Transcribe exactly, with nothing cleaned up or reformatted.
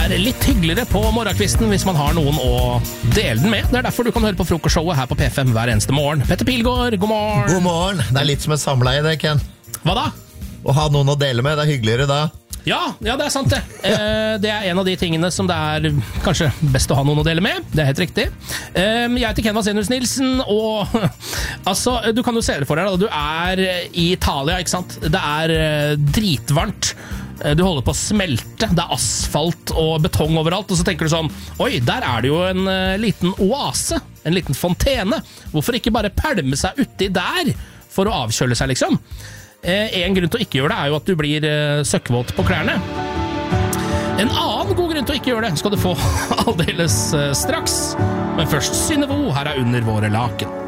er litt hyggeligere på morgenkvisten hvis man har noen å dele den med. Det er derfor du kan høre på frokostshowet her på P fem hver eneste morgen. Petter Pilgaard, god morgen. God morgen. Det er litt som et samleie det, Ken. Hva da? Å ha noen å dele med, det er hyggeligere da. Ja, ja, det er sant det. Eh, det er en av de tingene som det er kanskje best å ha noen å dele med. Det er helt riktig. Eh, jeg heter Ken Vasenius Nilsen, og altså, du kan jo se det for deg da. Du er i Italia, ikke sant? Det er eh, dritvarmt. Du holder på å smelte, det er asfalt og betong overalt, og så tenker du sånn, oi, der er det jo en uh, liten oase, en liten fontene. Hvorfor ikke bare pælme seg uti der for å avkjøle seg, liksom? Eh, en grunn til å ikke gjøre det er jo at du blir uh, søkkvåt på klærne. En annen god grunn til å ikke gjøre det skal du få aldeles uh, straks. Men først Synnøve, her er Under våre laken.